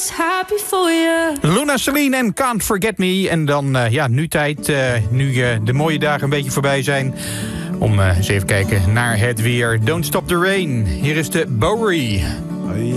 was happy for you. Luna Celine en Can't Forget Me. En dan, nu tijd, nu de mooie dagen een beetje voorbij zijn, om eens even kijken naar het weer. Don't Stop the Rain. Hier is de Bowery.